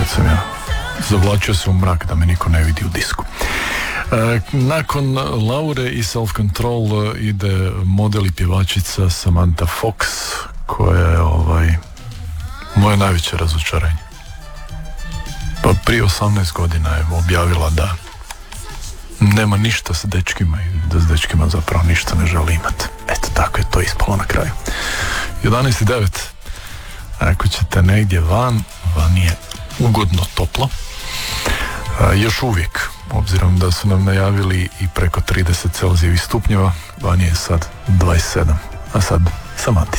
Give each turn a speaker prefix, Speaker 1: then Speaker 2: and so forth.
Speaker 1: kad sam ja zavlačio se u mrak da me niko ne vidi u disku. Nakon Laure i Self Control ide model i pjevačica Samantha Fox, koja je moje najveće razočarenje. Pa prije 18 godina je objavila da nema ništa s dečkima i da s dečkima zapravo ništa ne želi imati. Eto, tako je to ispalo na kraju. 11:09. Ako ćete negdje van je ugodno toplo. Još uvijek, obzirom da su nam najavili i preko 30 Celzijevih stupnjeva, van je sad 27. A sad Samantica.